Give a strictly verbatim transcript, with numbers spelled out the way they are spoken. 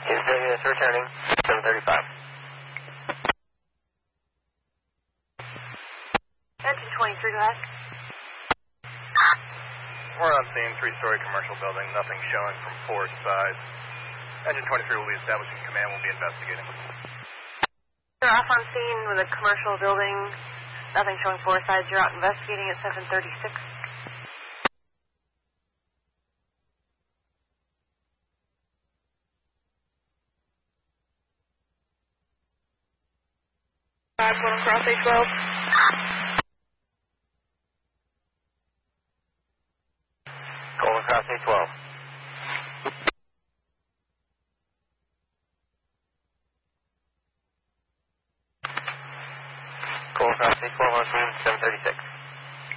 Houston is returning, seven thirty-five. Engine twenty-three, go ahead. We're on scene, three-story commercial building, nothing showing from port side. Engine twenty-three will be establishing command, we'll be investigating. You're off on scene with a commercial building, nothing showing four sides. You're out investigating at seven thirty-six. Five, one across A twelve. Golden Cross A twelve.